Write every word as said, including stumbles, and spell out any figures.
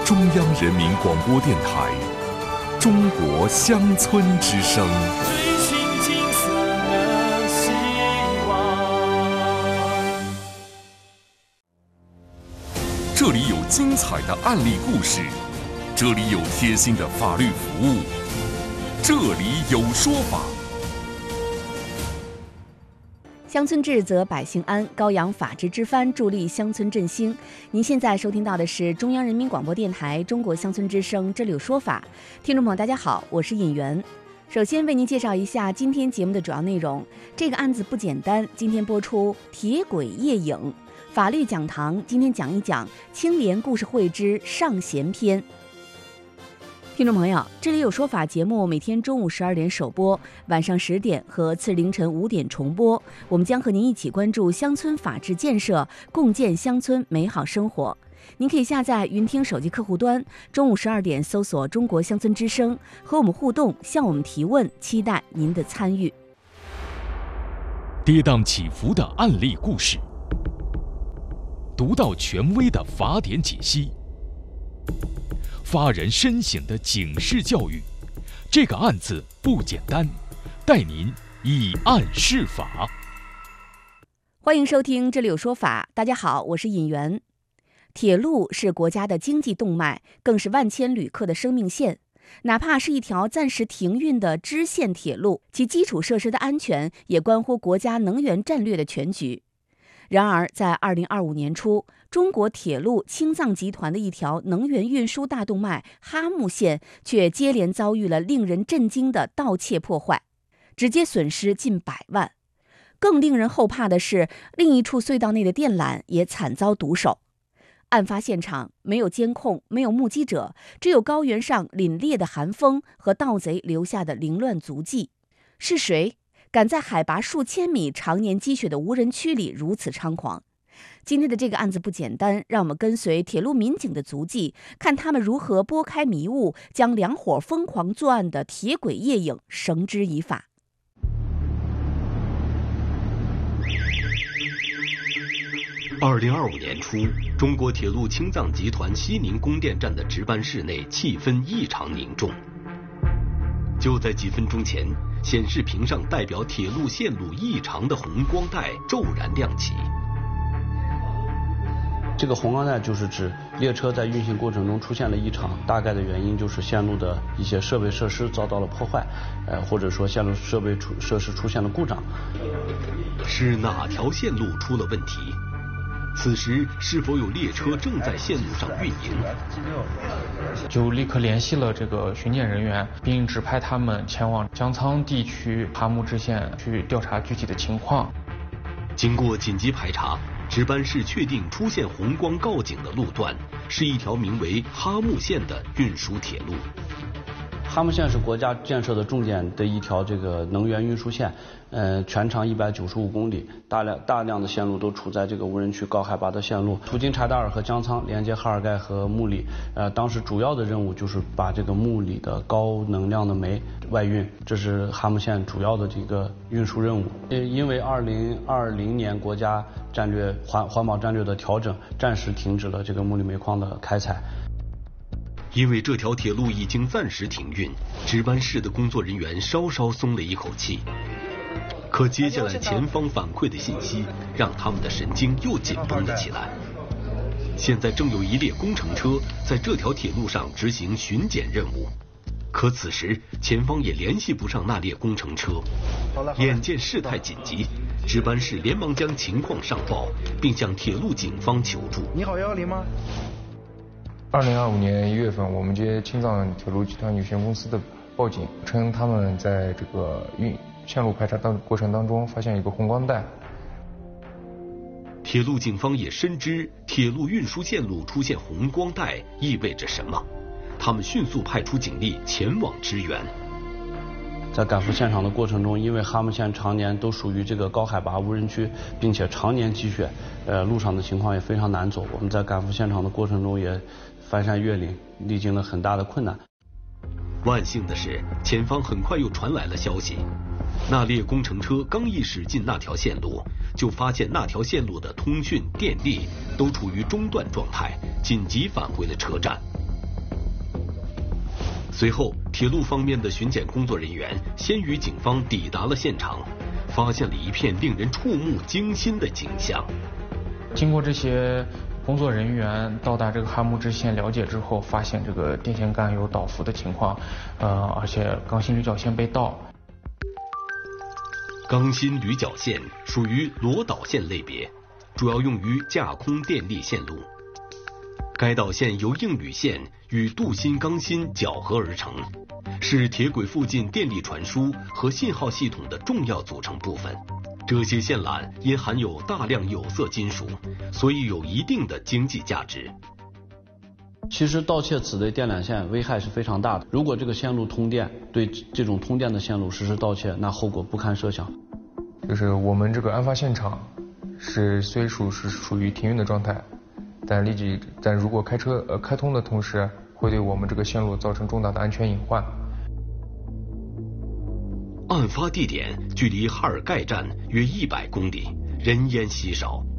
中央人民广播电台中国乡村之声。 追寻金色的希望。 这里有精彩的案例故事，这里有贴心的法律服务，这里有说法。 乡村治则百姓安，高扬法治之帆，助力乡村振兴。您现在收听到的是中央人民广播电台中国乡村之声，这里有说法。听众朋友大家好，我是尹媛。首先为您介绍一下今天节目的主要内容。这个案子不简单，今天播出铁轨夜影。法律讲堂今天讲一讲青莲故事会之上弦篇。听众朋友，这里有说法节目每天中午十二点首播，晚上十点和次日凌晨五点重播。我们将和您一起关注乡村法治建设，共建乡村美好生活。您可以下载云听手机客户端，中午十二点搜索中国乡村之声，和我们互动，向我们提问，期待您的参与。 跌宕起伏的案例故事，独到权威的法典解析，发人深省的警示教育，这个案子不简单，带您以案释法。 欢迎收听这里有说法。大家好，我是尹媛。铁路是国家的经济动脉，更是万千旅客的生命线。哪怕是一条暂时停运的支线铁路，其基础设施的安全也关乎国家能源战略的全局。然而在二零二五年初，中国铁路青藏集团的一条能源运输大动脉哈木线却接连遭遇了令人震惊的盗窃破坏，直接损失近百万。更令人后怕的是，另一处隧道内的电缆也惨遭毒手。案发现场没有监控，没有目击者，只有高原上凛冽的寒风和盗贼留下的凌乱足迹。是谁敢在海拔数千米、常年积雪的无人区里如此猖狂？今天的这个案子不简单，让我们跟随铁路民警的足迹，看他们如何拨开迷雾，将两伙疯狂作案的铁轨夜影绳之以法。 二零二五年初，中国铁路青藏集团西宁供电站的值班室内气氛异常凝重。就在几分钟前，显示屏上代表铁路线路异常的红光带骤然亮起。 这个红光带就是指列车在运行过程中出现了异常，大概的原因就是线路的一些设备设施遭到了破坏，呃，或者说线路设备出设施出现了故障。 是哪条线路出了问题？此时是否有列车正在线路上运营？ 就立刻联系了这个巡检人员，并指派他们前往江苍地区哈木支线去调查具体的情况。 经过紧急排查，值班室确定出现红光告警的路段是一条名为哈木线的运输铁路。 哈木线是国家建设的重点的一条这个能源运输线，呃，全长一百九十五公里，大量大量的线路都处在这个无人区高海拔的线路，途经柴达尔和江苍，连接哈尔盖和木里。呃，当时主要的任务就是把这个木里的高能量的煤外运，这是哈木线主要的这个运输任务。呃，因为二零二零年国家战略环环保战略的调整，暂时停止了这个木里煤矿的开采。 因为这条铁路已经暂时停运，值班室的工作人员稍稍松了一口气。可接下来前方反馈的信息让他们的神经又紧绷了起来。现在正有一列工程车在这条铁路上执行巡检任务，可此时前方也联系不上那列工程车。眼见事态紧急，值班室连忙将情况上报，并向铁路警方求助。 你好，幺幺零吗？ 二零二五年一月份，我们接青藏铁路集团有限公司的报警，称他们在这个运线路排查当过程当中发现一个红光带。 铁路警方也深知铁路运输线路出现红光带意味着什么，他们迅速派出警力前往支援。 在赶赴现场的过程中，因为哈木线常年都属于这个高海拔无人区，并且常年积雪，呃，路上的情况也非常难走。我们在赶赴现场的过程中也翻山越岭，历经了很大的困难。 万幸的是，前方很快又传来了消息，那列工程车刚一驶进那条线路，就发现那条线路的通讯、电力都处于中断状态，紧急返回了车站。 随后，铁路方面的巡检工作人员先于警方抵达了现场，发现了一片令人触目惊心的景象。 经过这些工作人员到达这个哈木支线了解之后，发现这个电线杆有倒伏的情况，呃，而且钢芯铝角线被盗。 钢芯铝角线属于螺导线类别，主要用于架空电力线路。该导线由硬铝线与镀锌钢芯搅合而成，是铁轨附近电力传输和信号系统的重要组成部分。这些线缆因含有大量有色金属，所以有一定的经济价值。 其实盗窃此类电缆线危害是非常大的，如果这个线路通电，对这种通电的线路实施盗窃，那后果不堪设想。 就是我们这个案发现场是虽属是属于停运的状态，但立即但如果开车呃开通的同时，会对我们这个线路造成重大的安全隐患。 案发地点距离哈尔盖站约一百公里，人烟稀少。